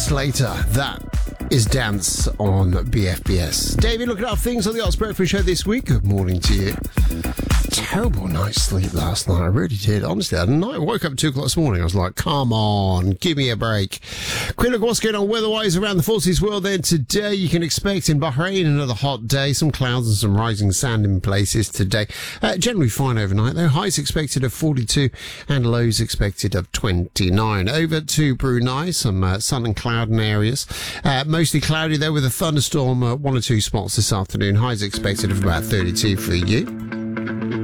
minutes later, that is Dance on BFBS. David, looking at things on the Arts Breakfast Show this week. Good morning to you. Terrible night's sleep last night. I really did. Honestly, I woke up at 2 o'clock this morning. I was like, come on, give me a break. Quick look what's going on weather-wise around the Forces world then. Today, you can expect in Bahrain another hot day. Some clouds and some rising sand in places today. Generally fine overnight, though. Highs expected of 42 and lows expected of 29. Over to Brunei, some sun and cloud in areas. Mostly cloudy, though, with a thunderstorm, 1 or 2 spots this afternoon. Highs expected of about 32 for you.